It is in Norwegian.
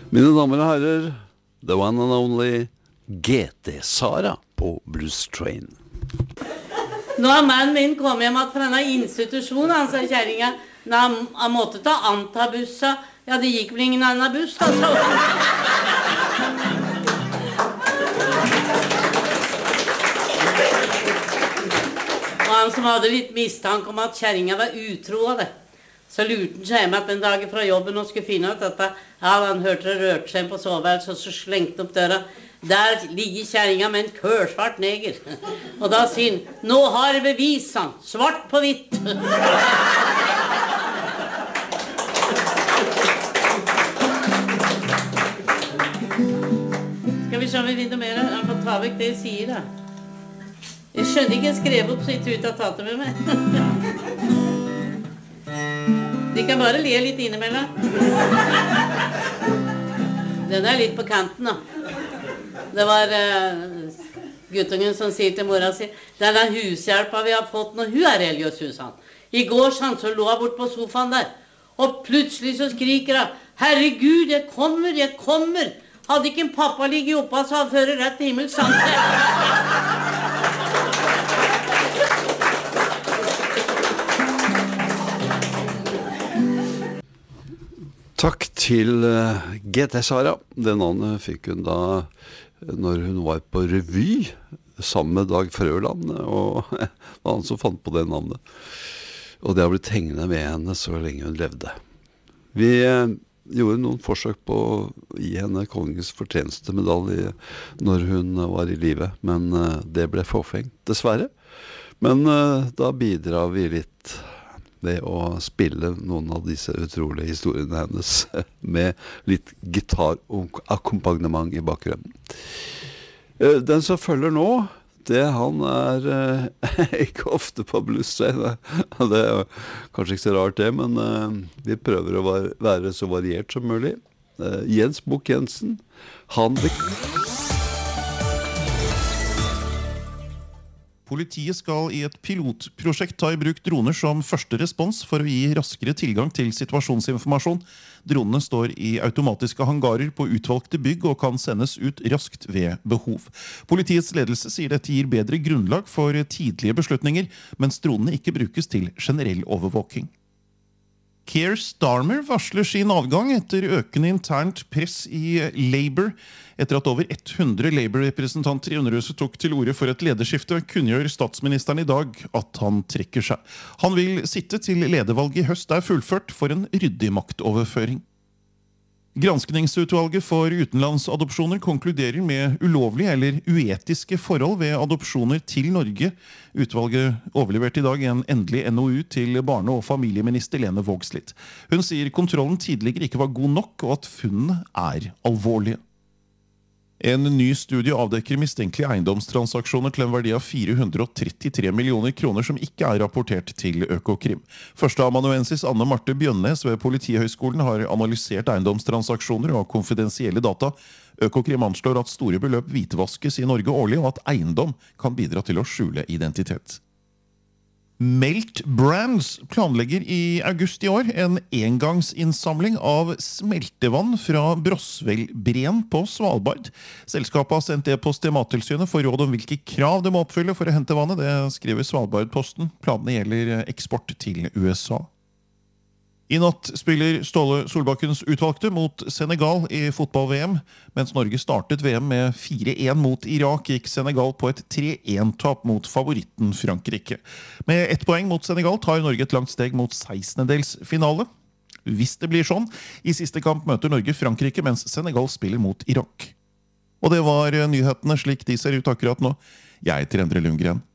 Mine damer og herrer, the one and only GT Sara på Blues Train. Nå har mannen min kommet hjem fra denne institusjonen, han sa kjæringa. Han måtte ta antabussa. Ja, det gikk vel ingen annen buss, da, så. Og han som hadde litt mistanke om at kjæringa var utro av det. Så lurte han seg hjem at den dagen fra jobben og skulle finne ut dette. Ja, han hørte det rørte seg på soveværelset, så slengte opp døra. Der ligger kjæringa med en kørsvart neger. Og da sier han, nå har jeg bevis, han. Svart på hvitt. Skal vi se om vi vinner mer? Han får ta vekk det jeg sier, da. Jeg skjønner ikke jeg skrev opp så ikke ut av tatet med meg. De kan bare le litt innimellom. Den er litt på kanten, da. Det var guttungen som sier til mora si, denne hushjelpa vi har fått når hun er religiøs, husan. I går så lå hun bort på sofaen der, og plutselig så skriker hun, herregud, jeg kommer, jeg kommer. Hadde ikke en pappa ligget oppe, så hadde fører rett til himmel, sant det. Takk til GT Sara. Det navnet fikk hun da når hun var på revy sammen med Dag Frøland, og det var han som fant på det navnet. Og det har blitt hengende med henne så lenge hun levde. Vi gjorde noen forsøk på å gi henne kongens fortjenestemedalje når hun var i live, men det ble forfengt, dessverre. Men da bidrar vi litt ved å spille noen av disse utrolige historiene hennes med litt gitarakkompagnement i bakgrunnen. Den som følger nå, han ikke ofte på Blues Train. Det er kanskje ikke så rart det, men vi prøver å være så variert som mulig. Jens Bukk Jensen, Politiet skal i et pilotprosjekt ta i bruk droner som første respons for å gi raskere tilgang til situasjonsinformasjon. Dronene står i automatiske hangarer på utvalgte bygg og kan sendes ut raskt ved behov. Politiets ledelse sier dette gir bedre grunnlag for tidlige beslutninger, mens dronene ikke brukes til generell overvåking. Keir Starmer varsler sin avgang etter økende internt press i Labour. Etter at over 100 Labour-representanter i Underhuset tok til orde for et lederskifte, kunngjør statsministeren i dag at han trekker seg. Han vil sitte til ledervalget i høst er fullført for en ryddig maktoverføring. Granskningsutvalget for utenlandsadopsjoner konkluderer med ulovlige eller uetiske forhold ved adopsjoner til Norge. Utvalget overleverte i dag en endelig NOU til barne- og familieminister Lene Vågslid. Hun sier kontrollen tidligere ikke var god nok, og at funnene er alvorlige. En ny studie avdekker mistenkelige eiendomstransaksjoner til en verdi av 433 millioner kroner som ikke er rapportert til Økokrim. Førsteamanuensis Anne Marte Bjønnes ved Politihøgskolen har analysert eiendomstransaksjoner og konfidensielle data. Økokrim anslår at store beløp hvitvaskes i Norge årlig, og at eiendom kan bidra til å skjule identitet. Melt Brands planlegger i august i år en engangsinnsamling av smeltevann fra Brosvelbreen på Svalbard. Selskapet har sendt e-post til Mattilsynet for råd om hvilke krav de må oppfylle for å hente vannet. Det skriver Svalbardposten. Planene gjelder eksport til USA. I natt spiller Ståle Solbakkens utvalgte mot Senegal i fotball-VM. Mens Norge startet VM med 4-1 mot Irak, gikk Senegal på et 3-1-tap mot favoritten Frankrike. Med 1 poeng mot Senegal tar Norge et langt steg mot 16-delsfinale. Hvis det blir sånn, i siste kamp møter Norge Frankrike, mens Senegal spiller mot Irak. Og det var nyhetene slik de ser ut akkurat nå. Jeg heter Endre Lundgren.